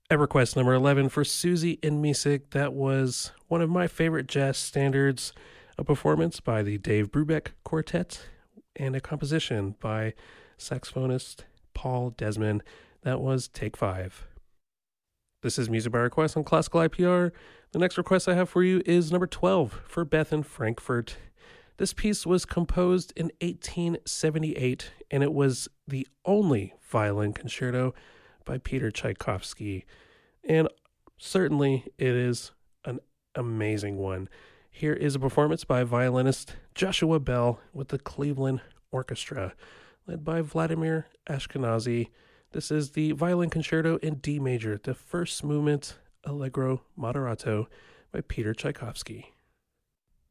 At request number 11 for Susie and Misik, that was one of my favorite jazz standards, a performance by the Dave Brubeck Quartet and a composition by saxophonist Paul Desmond. That was Take 5. This is Music by Request on Classical IPR. The next request I have for you is number 12 for Beth in Frankfurt. This piece was composed in 1878, and it was the only violin concerto by Peter Tchaikovsky. And certainly it is an amazing one. Here is a performance by violinist Joshua Bell with the Cleveland Orchestra, led by Vladimir Ashkenazy. This is the Violin Concerto in D major, the first movement, Allegro Moderato, by Peter Tchaikovsky.